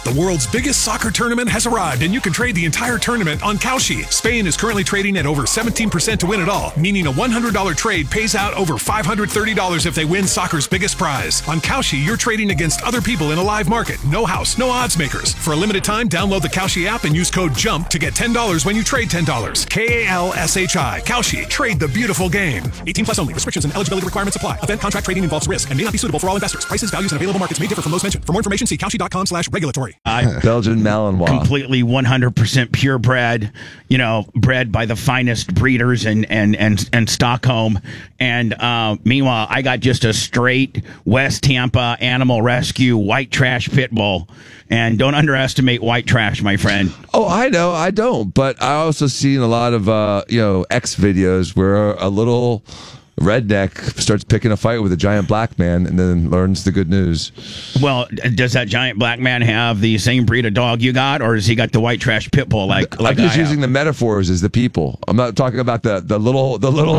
The world's biggest soccer tournament has arrived, and you can trade the entire tournament on Kalshi. Spain is currently trading at over 17% to win it all, meaning a $100 trade pays out over $530 if they win soccer's biggest prize. On Kalshi, you're trading against other people in a live market. No house, no odds makers. For a limited time, download the Kalshi app and use code JUMP to get $10 when you trade $10. Kalshi. Kalshi. Trade the beautiful game. 18 plus only. Restrictions and eligibility requirements apply. Event contract trading involves risk and may not be suitable for all investors. Prices, values, and available markets may differ from those mentioned. For more information, see Kalshi.com/regulatory. Belgian Malinois. Completely 100% purebred, bred by the finest breeders and Stockholm. And meanwhile, I got just a straight West Tampa Animal Rescue white trash pit bull. And don't underestimate white trash, my friend. Oh, I know. I don't. But I also seen a lot of, X videos where a little redneck starts picking a fight with a giant black man and then learns the good news. Well, does that giant black man have the same breed of dog you got, or has he got the white trash pit bull like I'm just I using have? the metaphors as the people. I'm not talking about the little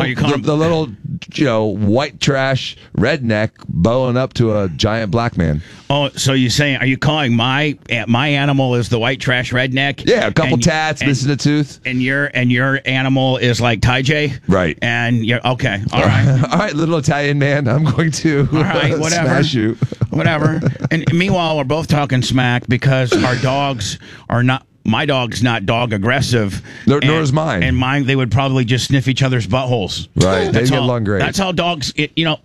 white trash redneck bowing up to a giant black man. Oh, so are you calling my animal is the white trash redneck? Yeah, a couple tats, missing a tooth. And your animal is like Ty J? Right. And you're okay. All right. All right, little Italian man, I'm going to smash you. Whatever. And meanwhile, we're both talking smack because our dogs are not. My dog's not dog aggressive. Nor is mine. And mine, they would probably just sniff each other's buttholes. Right. They get along great. That's how dogs,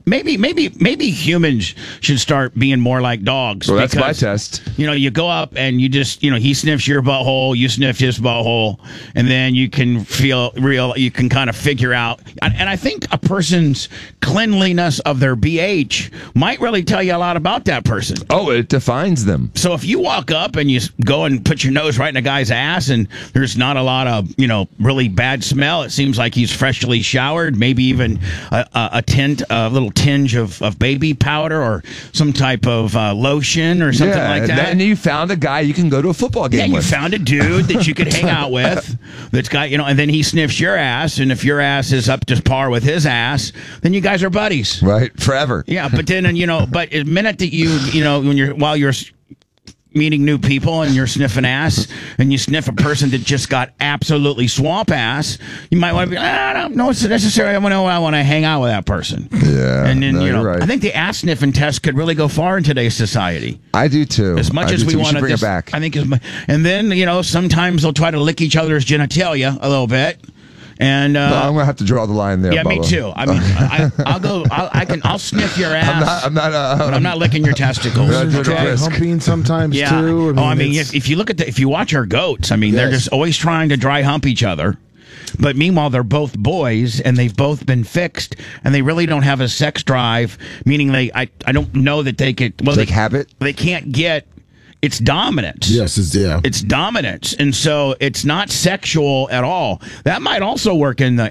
maybe humans should start being more like dogs. Well, that's my test. You go up and you just, he sniffs your butthole, you sniff his butthole, and then you can you can kind of figure out. And I think a person's cleanliness of their BH might really tell you a lot about that person. Oh, it defines them. So if you walk up and you go and put your nose right in a guy's ass and there's not a lot of really bad smell, it seems like he's freshly showered, maybe even a little tinge of baby powder or some type of lotion or something like that. And you found a guy you can go to a football game with. You found a dude that you could hang out with that's got and then he sniffs your ass, and if your ass is up to par with his ass, then you guys are buddies, right? Forever. Yeah, but then but the minute that while you're meeting new people and you're sniffing ass and you sniff a person that just got absolutely swamp ass, you might want to be I don't know it's necessary. I want to hang out with that person. Yeah. And then you're right. I think the ass sniffing test could really go far in today's society. I do too. As much as we want to bring it back. I think and then sometimes they'll try to lick each other's genitalia a little bit. And I'm gonna have to draw the line there. Yeah, Bubba. me too. I mean, I'll sniff your ass. But I'm not licking your testicles. Try humping sometimes too. If you watch our goats, they're just always trying to dry hump each other. But meanwhile, they're both boys, and they've both been fixed, and they really don't have a sex drive. Meaning, I don't know that they could. Well, habit. They can't get. It's dominance. Yes, it's dominance, and so it's not sexual at all. That might also work in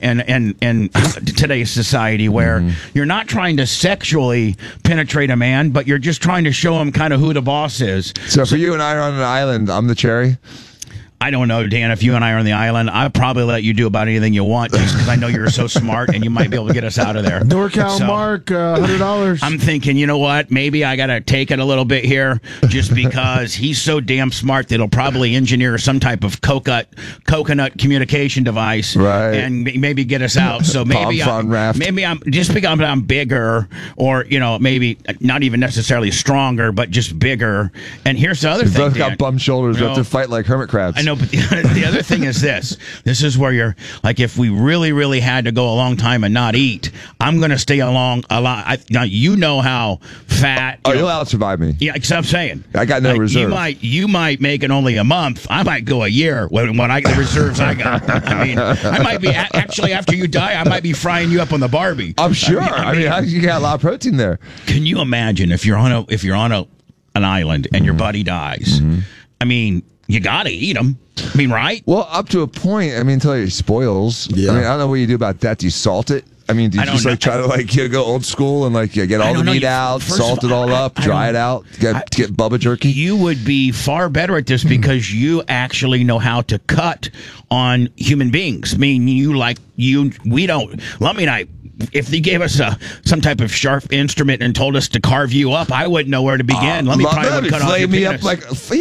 today's society where you're not trying to sexually penetrate a man, but you're just trying to show him kind of who the boss is. So for you and I are on an island, I'm the cherry. I don't know, Dan, if you and I are on the island, I'll probably let you do about anything you want just because I know you're so smart and you might be able to get us out of there. NorCal Mark, $100. I'm thinking, you know what? Maybe I got to take it a little bit here just because he's so damn smart that he'll probably engineer some type of coconut communication device and maybe get us out. So maybe I'm just because I'm bigger or, maybe not even necessarily stronger, but just bigger. And here's the other thing, both got bum shoulders. We have to fight like hermit crabs. I know, but the other thing is this. This is where you're, like, if we really, really had to go a long time and not eat, I'm going to stay along a lot. Now, you know how fat. You'll out-survive me. Yeah, because I'm saying. I got no reserve. You might make it only a month. I might go a year when the reserves I got. I might be, actually, after you die, I might be frying you up on the Barbie. I'm sure. You got a lot of protein there. Can you imagine if you're on an island and your buddy dies? You got to eat them. Right? Well, up to a point. Until he spoils. Yeah. I don't know what you do about that. Do you salt it? Do you just try to go old school and get all the meat out, salt it all up, dry it out, get Bubba jerky? You would be far better at this because you actually know how to cut on human beings. We don't. If they gave us some type of sharp instrument and told us to carve you up, I wouldn't know where to begin. Let me cut off your penis.